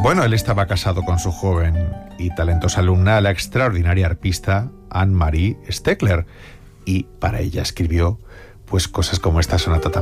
Bueno, él estaba casado con su joven y talentosa alumna, la extraordinaria arpista Anne-Marie Steckler, y para ella escribió pues cosas como esta sonata tan